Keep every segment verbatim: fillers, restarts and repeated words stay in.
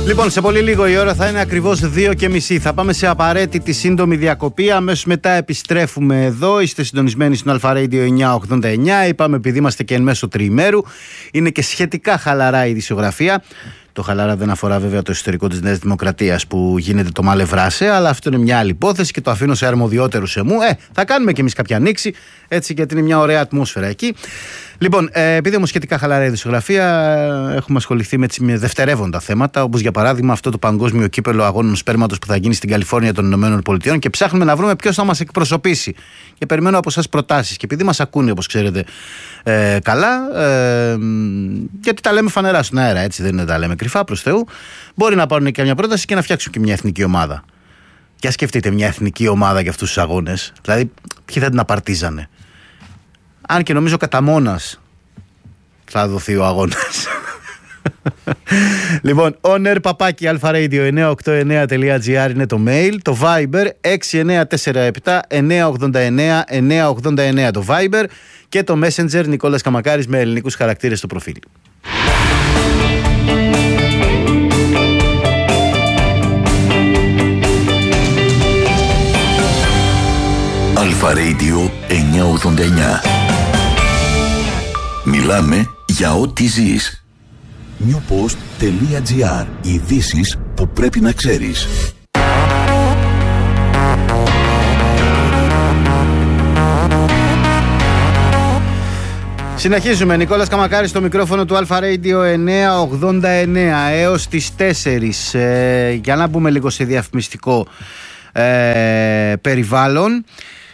Λοιπόν, σε πολύ λίγο η ώρα θα είναι ακριβώς δύο και μισή. Θα πάμε σε απαραίτητη σύντομη διακοπή. Αμέσως μετά επιστρέφουμε εδώ. Είστε συντονισμένοι στον Αλφα Radio εννιακόσια ογδόντα εννιά. Είπαμε, επειδή είμαστε και εν μέσω τριημέρου, είναι και σχετικά χαλαρά η ειδησιογραφία. Το χαλαρά δεν αφορά βέβαια το εσωτερικό της Νέας Δημοκρατίας που γίνεται το μαλευράσε, αλλά αυτό είναι μια άλλη υπόθεση και το αφήνω σε αρμοδιότερους εμού. Ε, θα κάνουμε κι εμείς κάποια ανοίξη, έτσι, γιατί είναι μια ωραία ατμόσφαιρα εκεί. Λοιπόν, ε, επειδή όμως σχετικά χαλαρά η ειδησιογραφία, έχουμε ασχοληθεί με, με δευτερεύοντα θέματα, όπως για παράδειγμα αυτό το παγκόσμιο κύπελο αγώνων σπέρματος που θα γίνει στην Καλιφόρνια των Ηνωμένων Πολιτειών και ψάχνουμε να βρούμε ποιος θα μας εκπροσωπήσει. Και περιμένω από εσάς προτάσεις. Και επειδή μας ακούνε, όπως ξέρετε, ε, καλά, ε, γιατί τα λέμε φανερά στον αέρα, έτσι, δεν είναι τα λέμε κρυφά προς Θεού, μπορεί να πάρουν και μια πρόταση και να φτιάξουν και μια εθνική ομάδα. Και ας σκεφτείτε μια εθνική ομάδα για αυτούς τους αγώνες. Δηλαδή, ποιοι θα την απαρτίζανε. Αν και νομίζω κατά μόνας θα δοθεί ο αγώνας. Λοιπόν, onair παπάκι alfaradio εννιακόσια ογδόντα εννιά τελεία gr είναι το mail. Το Viber έξι εννιά τέσσερα επτά εννιακόσια ογδόντα εννιά εννιακόσια ογδόντα εννιά το Viber. Και το Messenger Νικόλας Καμακάρης με ελληνικούς χαρακτήρες στο προφίλ. Αλφα-Radio εννιακόσια ογδόντα εννιά. Μιλάμε για ό,τι ζεις. newpost.gr. Ειδήσεις που πρέπει να ξέρεις. Συνεχίζουμε. Νικόλας Καμακάρης στο μικρόφωνο του Αλφα Radio εννιακόσια ογδόντα εννιά έως τις τέσσερις. Ε, για να μπούμε λίγο σε διαφημιστικό ε, περιβάλλον.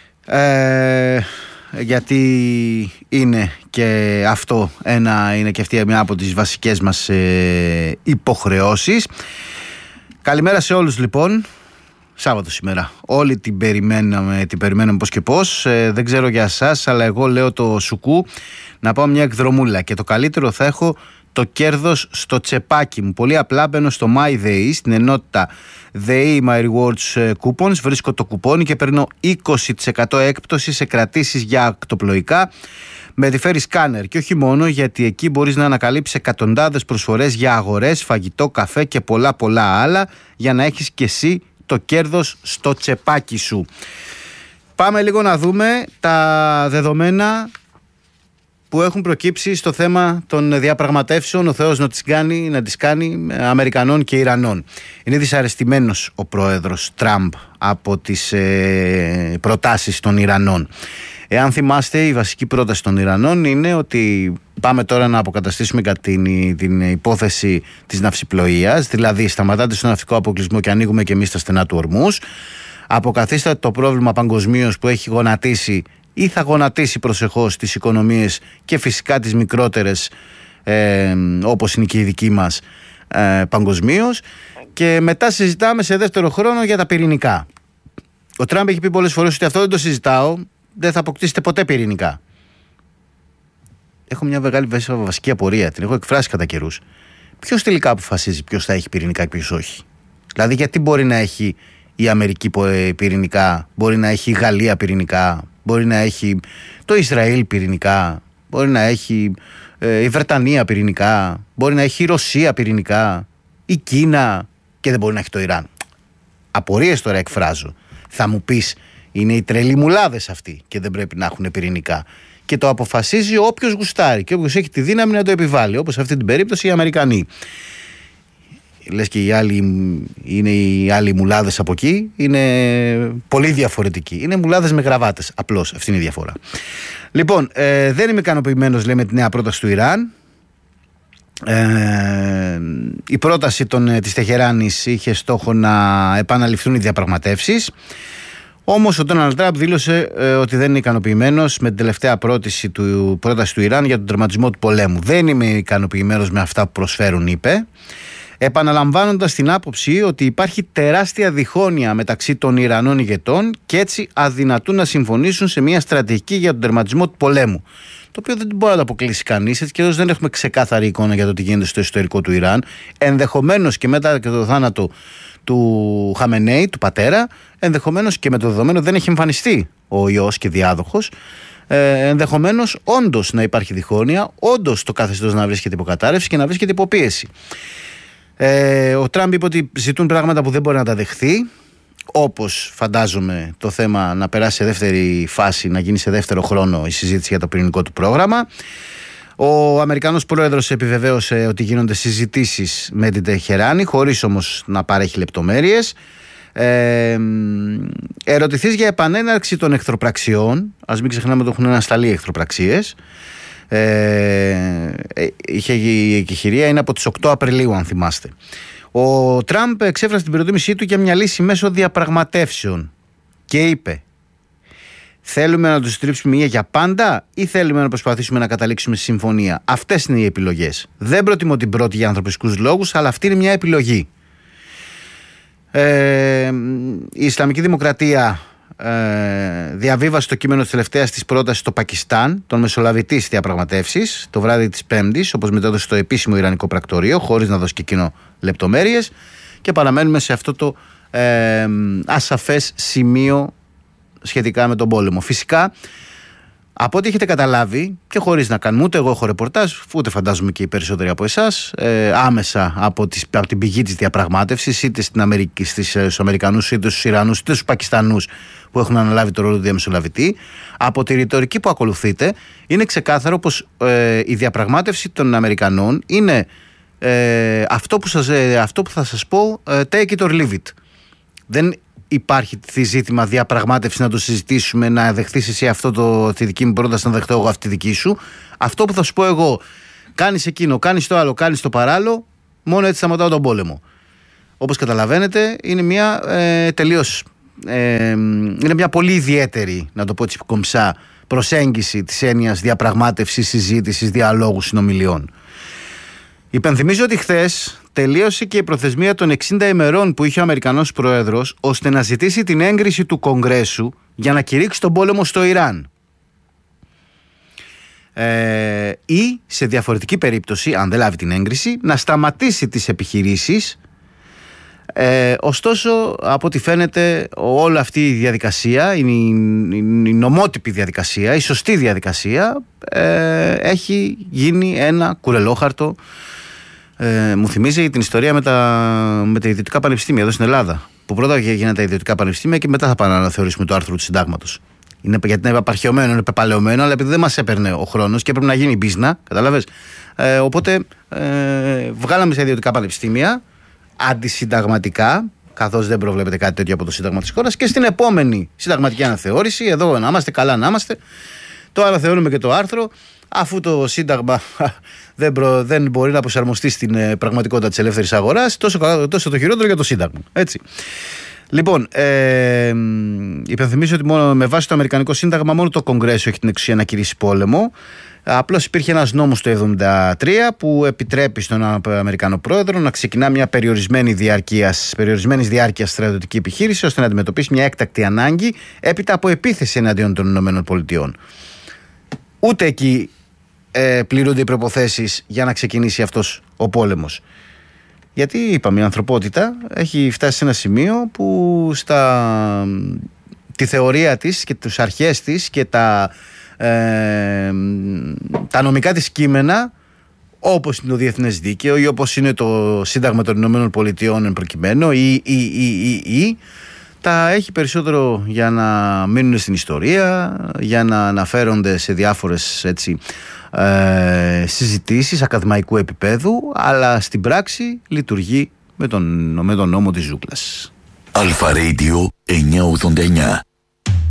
Ε, γιατί είναι και αυτό ένα, είναι και αυτή μια από τις βασικές μας ε, υποχρεώσεις. Καλημέρα σε όλους λοιπόν. Σάββατο σήμερα. Όλοι την περιμέναμε, την περιμέναμε πώς και πώς. Ε, δεν ξέρω για εσάς, αλλά εγώ λέω το σουκού να πάω μια εκδρομούλα και το καλύτερο θα έχω το κέρδος στο τσεπάκι μου. Πολύ απλά μπαίνω στο MyDay, στην ενότητα ΔΕΗ My Rewards Coupons, βρίσκω το κουπόνι και παίρνω είκοσι τοις εκατό έκπτωση σε κρατήσεις για ακτοπλοϊκά με τη φέρει σκάνερ. Και όχι μόνο, γιατί εκεί μπορείς να ανακαλύψεις εκατοντάδες προσφορές για αγορές, φαγητό, καφέ και πολλά πολλά άλλα για να έχεις και εσύ το κέρδος στο τσεπάκι σου. Πάμε λίγο να δούμε τα δεδομένα που έχουν προκύψει στο θέμα των διαπραγματεύσεων, ο Θεός να τις κάνει, να τις κάνει Αμερικανών και Ιρανών. Είναι δυσαρεστημένος ο πρόεδρος Τραμπ από τις ε, προτάσεις των Ιρανών. Εάν θυμάστε, η βασική πρόταση των Ιρανών είναι ότι πάμε τώρα να αποκαταστήσουμε την, την υπόθεση της ναυσιπλοείας, δηλαδή σταματάτε στο ναυτικό αποκλεισμό και ανοίγουμε και εμείς τα στενά του Ορμούς. Αποκαθίσταται το πρόβλημα παγκοσμίως που έχει γονατίσει ή θα γονατίσει προσεχώς τις οικονομίες και φυσικά τις μικρότερες ε, όπως είναι και η δική μας ε, παγκοσμίως. Και μετά συζητάμε σε δεύτερο χρόνο για τα πυρηνικά. Ο Τραμπ έχει πει πολλές φορές ότι αυτό δεν το συζητάω, δεν θα αποκτήσετε ποτέ πυρηνικά. Έχω μια μεγάλη βασική απορία, την έχω εκφράσει κατά καιρούς. Ποιος τελικά αποφασίζει ποιος θα έχει πυρηνικά και ποιος όχι? Δηλαδή, γιατί μπορεί να έχει η Αμερική πυρηνικά, μπορεί να έχει η Γαλλία πυρηνικά, μπορεί να έχει το Ισραήλ πυρηνικά, μπορεί να έχει ε, η Βρετανία πυρηνικά, μπορεί να έχει η Ρωσία πυρηνικά, η Κίνα, και δεν μπορεί να έχει το Ιράν? Απορίες τώρα εκφράζω. Θα μου πεις, είναι οι τρελοί μουλάδες αυτοί και δεν πρέπει να έχουν πυρηνικά. Και το αποφασίζει όποιος γουστάρει και όποιος έχει τη δύναμη να το επιβάλλει, όπως σε αυτή την περίπτωση οι Αμερικανοί. Λες και οι άλλοι, είναι οι άλλοι μουλάδες από εκεί, είναι πολύ διαφορετικοί. Είναι μουλάδες με γραβάτες, απλώς, αυτή είναι η διαφορά. Λοιπόν, ε, δεν είμαι ικανοποιημένος, λέμε, τη νέα πρόταση του Ιράν. Ε, η πρόταση των, της Τεχεράνης είχε στόχο να επαναληφθούν οι διαπραγματεύσεις. Όμως ο Ντόναλντ Τραμπ δήλωσε ε, ότι δεν είναι ικανοποιημένος με την τελευταία πρόταση του, πρόταση του Ιράν για τον τερματισμό του πολέμου. Δεν είμαι ικανοποιημένος με αυτά που προσφέρουν, είπε, επαναλαμβάνοντας την άποψη ότι υπάρχει τεράστια διχόνοια μεταξύ των Ιρανών ηγετών και έτσι αδυνατούν να συμφωνήσουν σε μια στρατηγική για τον τερματισμό του πολέμου. Το οποίο δεν μπορεί να το αποκλείσει κανείς, έτσι και εδώ δεν έχουμε ξεκάθαρη εικόνα για το τι γίνεται στο εσωτερικό του Ιράν. Ενδεχομένως και μετά και το θάνατο του Χαμενέη, του πατέρα, ενδεχομένως και με το δεδομένο δεν έχει εμφανιστεί ο ιός και διάδοχος, ε, ενδεχομένως όντως να υπάρχει διχόνοια, όντως το καθεστώς να βρίσκεται υποκατάρρευση και να βρίσκεται υποπίεση. Ε, ο Τραμπ είπε ότι ζητούν πράγματα που δεν μπορεί να τα δεχθεί, όπως φαντάζομαι το θέμα να περάσει σε δεύτερη φάση, να γίνει σε δεύτερο χρόνο η συζήτηση για το πυρηνικό του πρόγραμμα. Ο Αμερικανός πρόεδρος επιβεβαίωσε ότι γίνονται συζητήσεις με την Τεχεράνη, χωρίς όμως να παρέχει λεπτομέρειες. Ε, ερωτηθείς για επανέναρξη των εχθροπραξιών, ας μην ξεχνάμε ότι έχουν ανασταλεί εχθροπραξίες. Ε, είχε, η εκεχηρία είναι από τις οκτώ Απριλίου, αν θυμάστε. Ο Τραμπ εξέφρασε την προτίμησή του για μια λύση μέσω διαπραγματεύσεων και είπε: θέλουμε να τους στρίψουμε μία για πάντα ή θέλουμε να προσπαθήσουμε να καταλήξουμε στη συμφωνία? Αυτές είναι οι επιλογές. Δεν προτιμώ την πρώτη για ανθρωπιστικούς λόγους, αλλά αυτή είναι μια επιλογή. Ε, η Ισλαμική Δημοκρατία ε, διαβίβασε το κείμενο της τελευταίας της πρότασης στο Πακιστάν, τον μεσολαβητή στις διαπραγματεύσεις, το βράδυ της Πέμπτης, όπως μετέδωσε το επίσημο Ιρανικό πρακτορείο, χωρίς να δώσει και εκείνο λεπτομέρειες, και παραμένουμε σε αυτό το ε, ασαφές σημείο σχετικά με τον πόλεμο. Φυσικά, από ό,τι έχετε καταλάβει, και χωρίς να κάνουμε ούτε εγώ έχω ρεπορτάζ, ούτε φαντάζομαι και οι περισσότεροι από εσάς, ε, άμεσα από, τις, από την πηγή της διαπραγμάτευσης, είτε στην Αμερική, στις, στους Αμερικανούς, είτε στους Ιρανούς, είτε στους Πακιστανούς που έχουν αναλάβει το ρόλο του διαμεσολαβητή, από τη ρητορική που ακολουθείτε, είναι ξεκάθαρο πως ε, η διαπραγμάτευση των Αμερικανών είναι ε, αυτό, που σας, ε, αυτό που θα σας πω, ε, take it or leave it. Δεν υπάρχει ζήτημα διαπραγμάτευση να το συζητήσουμε, να δεχθείς εσύ αυτό το, τη δική μου πρόταση, να δεχτώ εγώ αυτή τη δική σου. Αυτό που θα σου πω εγώ, κάνεις εκείνο, κάνεις το άλλο, κάνεις το παράλληλο, μόνο έτσι σταματάω τον πόλεμο. Όπως καταλαβαίνετε, είναι μια ε, τελείως ε, είναι μια πολύ ιδιαίτερη, να το πω έτσι κομψά, προσέγγιση της έννοιας διαπραγμάτευσης, συζήτησης, διαλόγου, συνομιλιών. Υπενθυμίζω ότι χθες τελείωσε και η προθεσμία των εξήντα ημερών που είχε ο Αμερικανός Πρόεδρος ώστε να ζητήσει την έγκριση του Κογκρέσου για να κηρύξει τον πόλεμο στο Ιράν. Ε, ή σε διαφορετική περίπτωση, αν δεν λάβει την έγκριση, να σταματήσει τις επιχειρήσεις. Ε, ωστόσο, από ό,τι φαίνεται, όλη αυτή η διαδικασία, η, η, η νομότυπη διαδικασία, η σωστή διαδικασία, ε, έχει γίνει ένα κουρελόχαρτο. Ε, μου θυμίζει την ιστορία με τα, με τα ιδιωτικά πανεπιστήμια εδώ στην Ελλάδα. Που πρώτα έγιναν τα ιδιωτικά πανεπιστήμια και μετά θα πάνε να αναθεωρήσουμε το άρθρο του συντάγματος. Είναι, γιατί είναι απαρχαιωμένο, είναι πεπαλαιωμένο, αλλά επειδή δεν μας έπαιρνε ο χρόνος και έπρεπε να γίνει μπίζνα, καταλαβες. Ε, οπότε ε, βγάλαμε στα ιδιωτικά πανεπιστήμια αντισυνταγματικά, καθώς δεν προβλέπεται κάτι τέτοιο από το Σύνταγμα της χώρας, και στην επόμενη συνταγματική αναθεώρηση, εδώ να είμαστε, καλά να είμαστε, το αναθεωρούμε και το άρθρο, αφού το Σύνταγμα δεν, προ, δεν μπορεί να προσαρμοστεί στην ε, πραγματικότητα της ελεύθερης αγοράς, τόσο, τόσο το χειρότερο για το Σύνταγμα. Έτσι. Λοιπόν, ε, υπενθυμίζω ότι μόνο, με βάση το Αμερικανικό Σύνταγμα μόνο το Κογκρέσο έχει την εξουσία να κηρύσει πόλεμο. Απλώς υπήρχε ένας νόμος το εβδομήντα τρία που επιτρέπει στον Αμερικανό Πρόεδρο να ξεκινά μια περιορισμένη διάρκειας, περιορισμένης διάρκειας στρατιωτική επιχείρηση ώστε να αντιμετωπίσει μια έκτακτη ανάγκη έπειτα από επίθεση εναντίον των Ηνωμένων Πολιτειών. Ούτε εκεί ε, πληρούνται οι προϋποθέσεις για να ξεκινήσει αυτός ο πόλεμος. Γιατί είπαμε, η ανθρωπότητα έχει φτάσει σε ένα σημείο που στα, τη θεωρία της και τις αρχές της και τα, ε, τα νομικά της κείμενα, όπως είναι το διεθνές δίκαιο ή όπως είναι το Σύνταγμα των Ηνωμένων Πολιτειών εν προκειμένου ή, ή, ή, ή, ή τα έχει περισσότερο για να μείνουν στην ιστορία, για να αναφέρονται σε διάφορες έτσι, ε, συζητήσεις ακαδημαϊκού επίπεδου, αλλά στην πράξη λειτουργεί με τον, με τον νόμο της ζούγκλας. Αλφα Radio εννιακόσια ογδόντα εννιά.